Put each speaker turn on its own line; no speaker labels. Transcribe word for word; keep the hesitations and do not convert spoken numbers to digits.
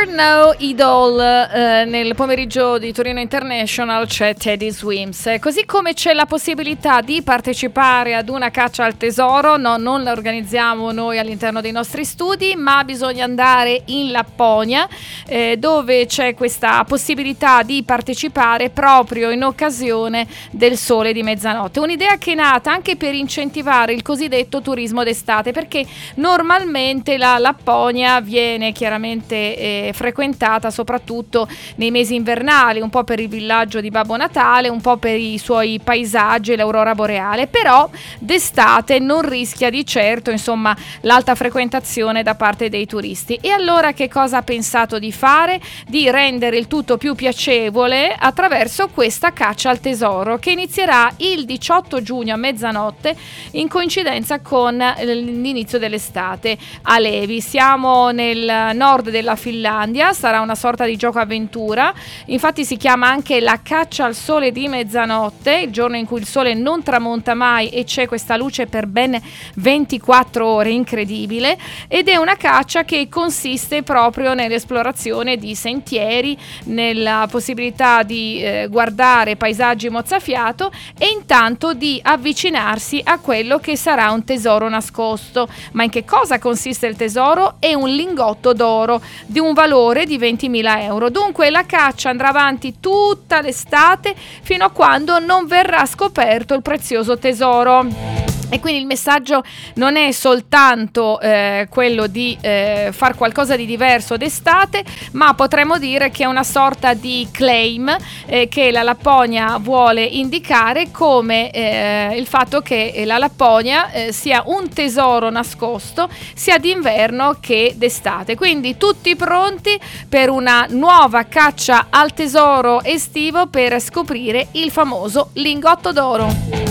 No Idol, eh, nel pomeriggio di Torino International c'è Teddy Swims, così come c'è la possibilità di partecipare ad una caccia al tesoro. No, non la organizziamo noi all'interno dei nostri studi, ma bisogna andare in Lapponia, eh, dove c'è questa possibilità di partecipare proprio in occasione del sole di mezzanotte. Un'idea che è nata anche per incentivare il cosiddetto turismo d'estate, perché normalmente la Lapponia viene chiaramente eh, frequentata soprattutto nei mesi invernali, un po' per il villaggio di Babbo Natale, un po' per i suoi paesaggi e l'aurora boreale, però d'estate non rischia di certo, insomma, l'alta frequentazione da parte dei turisti. E allora che cosa ha pensato di fare? Di rendere il tutto più piacevole attraverso questa caccia al tesoro, che inizierà il diciotto giugno a mezzanotte, in coincidenza con l'inizio dell'estate a Levi. Siamo nel nord della Finlandia, sarà una sorta di gioco avventura, infatti si chiama anche la caccia al sole di mezzanotte, il giorno in cui il sole non tramonta mai e c'è questa luce per ben ventiquattro ore, incredibile, ed è una caccia che consiste proprio nell'esplorazione di sentieri, nella possibilità di eh, guardare paesaggi mozzafiato e intanto di avvicinarsi a quello che sarà un tesoro nascosto. Ma in che cosa consiste il tesoro? È un lingotto d'oro di un valore di ventimila euro. Dunque la caccia andrà avanti tutta l'estate fino a quando non verrà scoperto il prezioso tesoro. E quindi il messaggio non è soltanto eh, quello di eh, far qualcosa di diverso d'estate, ma potremmo dire che è una sorta di claim eh, che la Lapponia vuole indicare come eh, il fatto che la Lapponia eh, sia un tesoro nascosto sia d'inverno che d'estate. Quindi tutti pronti per una nuova caccia al tesoro estivo per scoprire il famoso lingotto d'oro.